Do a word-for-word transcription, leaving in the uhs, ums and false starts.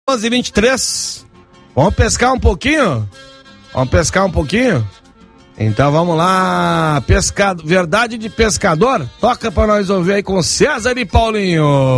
onze e vinte e três. Vamos pescar um pouquinho? Vamos pescar um pouquinho? Então vamos lá, pescado, verdade de pescador? Toca pra nós ouvir aí com César e Paulinho.